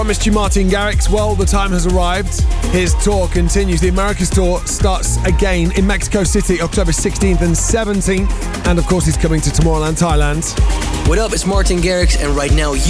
promised you Martin Garrix. Well, the time has arrived. His tour continues. The Americas tour starts again in Mexico City, October 16th and 17th. And of course, he's coming to Tomorrowland, Thailand. What up, it's Martin Garrix, and right now